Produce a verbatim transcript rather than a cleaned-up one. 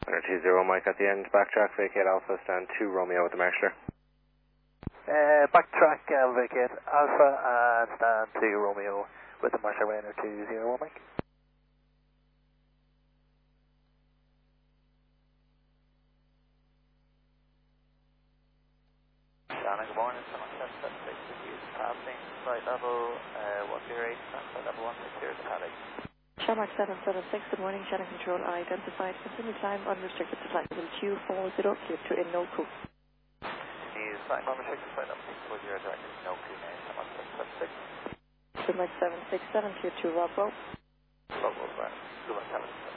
Runner two zero, Mike at the end, backtrack, vacate Alpha, stand two Romeo with the Marshaller. Uh, backtrack, uh, vacate Alpha and stand two Romeo with the Marshaller Runner two zero, Mike. Shannon, good morning, seven seven seven six, is passing flight level uh, one zero eight, flight level one six zero to Paddock. Shamrock seven seven six, good morning, Shannon Control identified, continue climb unrestricted to flight level two four zero, clear to Inoku. Is flight unrestricted, flight level six four zero, direct to Inoku, name Shamrock seven seven six. Good morning, seven six seven, clear to Rob Rowe. Rob Rowe, good morning, seven.